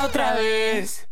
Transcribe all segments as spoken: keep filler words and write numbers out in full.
otra vez.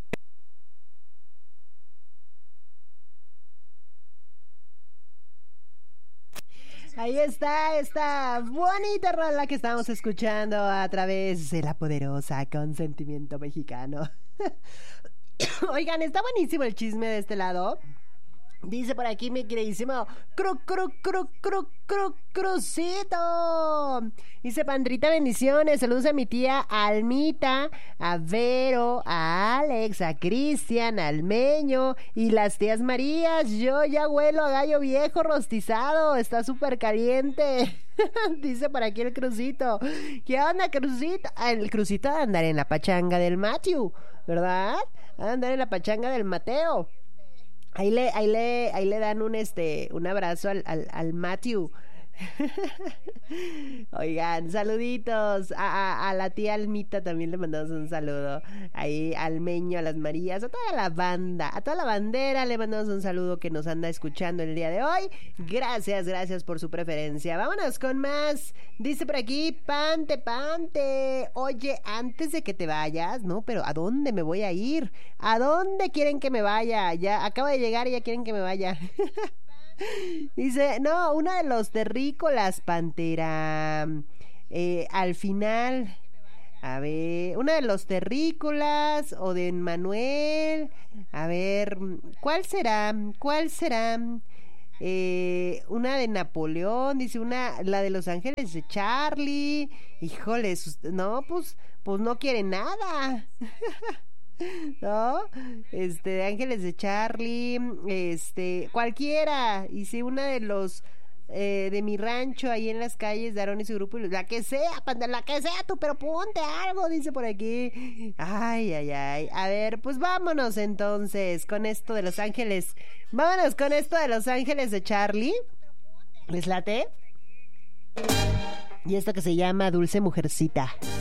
Ahí está esta bonita rola que estamos escuchando a través de la poderosa Consentimiento Mexicano. Oigan, está buenísimo el chisme de este lado. Dice por aquí mi queridísimo Cru, Cru, Cru, Cru, Cru, Crucito. Dice Pandrita, bendiciones. Saludos a mi tía Almita, a Vero, a Alex, a Cristian, al Meño y las tías Marías. Yo ya huelo a gallo viejo rostizado. Está súper caliente. Dice por aquí el Crucito. ¿Qué onda, Crucito? El Crucito de andar en la pachanga del Matthew, ¿verdad? De andar en la pachanga del Mateo. Ahí le, ahí le, ahí le dan un este, un abrazo al, al, al Matthew. Oigan, saluditos a, a, a la tía Almita, también le mandamos un saludo. Ahí al Meño, a las Marías, a toda la banda, a toda la bandera le mandamos un saludo que nos anda escuchando el día de hoy. Gracias, gracias por su preferencia. Vámonos con más. Dice por aquí, Pante, Pante. Oye, antes de que te vayas, ¿no? Pero ¿a dónde me voy a ir? ¿A dónde quieren que me vaya? Ya acabo de llegar y ya quieren que me vaya. Dice, no, una de los terrícolas, Pantera. Eh, al final, a ver, una de los terrícolas o de Manuel. A ver, ¿cuál será? ¿Cuál será? Eh, una de Napoleón, dice una, la de Los Ángeles de Charlie. Híjole, sus- no, pues, pues no quiere nada. ¿No? Este, de Ángeles de Charlie, este, cualquiera. Y si una de los eh, de mi rancho ahí en las calles de Aarón y su grupo, la que sea, panda, la que sea tú, pero ponte algo, dice por aquí. Ay, ay, ay. A ver, pues vámonos entonces con esto de Los Ángeles. Vámonos con esto de Los Ángeles de Charlie. ¿Les late? Y esto que se llama Dulce Mujercita.